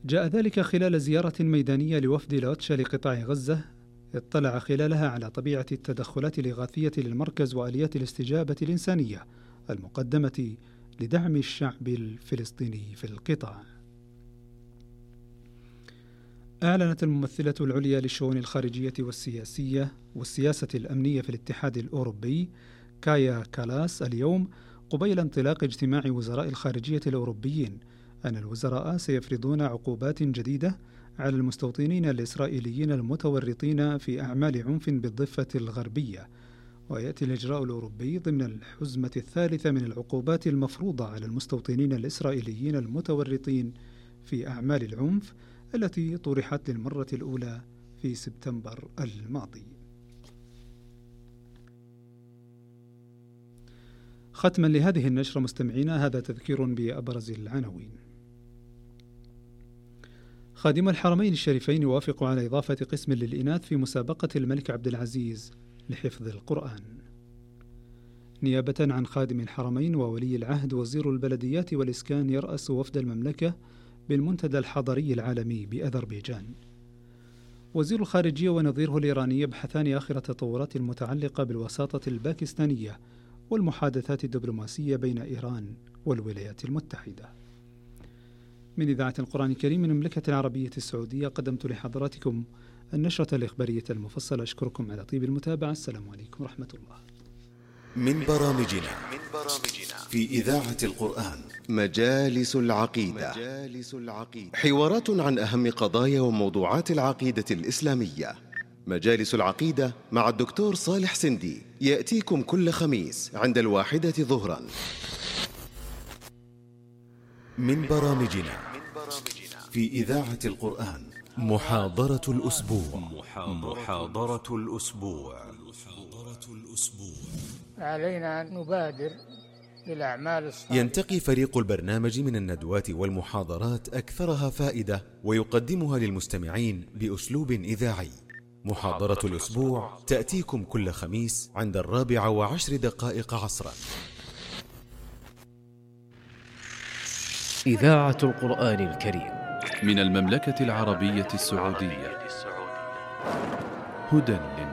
جاء ذلك خلال زيارة ميدانية لوفد الأوتشا لقطاع غزة، اطلع خلالها على طبيعة التدخلات الإغاثية للمركز وآليات الاستجابة الإنسانية المقدمة لدعم الشعب الفلسطيني في القطاع. أعلنت الممثلة العليا للشؤون الخارجية والسياسة الأمنية في الاتحاد الأوروبي كايا كالاس اليوم قبيل انطلاق اجتماع وزراء الخارجية الأوروبيين أن الوزراء سيفرضون عقوبات جديدة على المستوطنين الإسرائيليين المتورطين في أعمال عنف بالضفة الغربية، ويأتي الإجراء الأوروبي ضمن الحزمة الثالثة من العقوبات المفروضة على المستوطنين الإسرائيليين المتورطين في أعمال العنف التي طرحت للمرة الأولى في سبتمبر الماضي. ختما لهذه النشرة مستمعينا، هذا تذكير بأبرز العناوين. خادم الحرمين الشريفين يوافق على إضافة قسم للإناث في مسابقة الملك عبد العزيز لحفظ القرآن. نيابة عن خادم الحرمين وولي العهد، وزير البلديات والإسكان يرأس وفد المملكة بالمنتدى الحضري العالمي بأذربيجان. وزير الخارجية ونظيره الإيراني يبحثان آخر التطورات المتعلقة بالوساطة الباكستانية والمحادثات الدبلوماسية بين إيران والولايات المتحدة. من إذاعة القرآن الكريم من المملكة العربية السعودية قدمت لحضراتكم النشرة الإخبارية المفصلة. أشكركم على طيب المتابعة. السلام عليكم ورحمة الله. من برامجنا في إذاعة القرآن مجالس العقيدة، حوارات عن أهم قضايا وموضوعات العقيدة الإسلامية. مجالس العقيدة مع الدكتور صالح سندي يأتيكم كل خميس عند 1:00 ظهرا. من برامجنا في إذاعة القرآن محاضرة الأسبوع. علينا أن نبادر بالأعمال الصالحة. ينتقي فريق البرنامج من الندوات والمحاضرات أكثرها فائدة ويقدمها للمستمعين بأسلوب إذاعي. محاضرة الأسبوع تأتيكم كل خميس عند 4:10 عصرا. إذاعة القرآن الكريم من المملكة العربية السعودية، هدى للناس.